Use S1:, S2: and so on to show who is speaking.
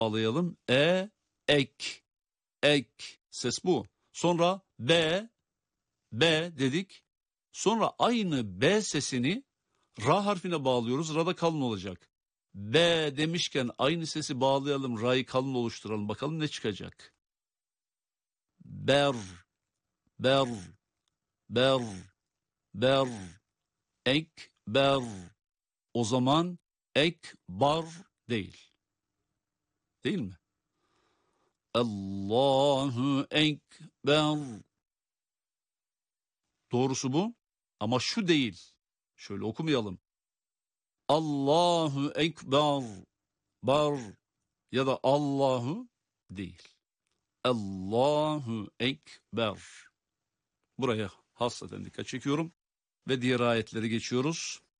S1: bağlayalım. Ek. Ek. Ses bu. Sonra B dedik. Sonra aynı B sesini ra harfine bağlıyoruz. Ra'da kalın olacak. B demişken aynı sesi bağlayalım. Ra'yı kalın oluşturalım. Bakalım ne çıkacak. Ber. Ekber. O zaman ekbar değil. Değil mi? Allahu ekber. Doğrusu bu. Ama şu değil. Şöyle okumayalım. Allahu ekber. Bar ya da Allahu değil. Allahu ekber. Buraya hasreten dikkat çekiyorum ve diğer ayetlere geçiyoruz.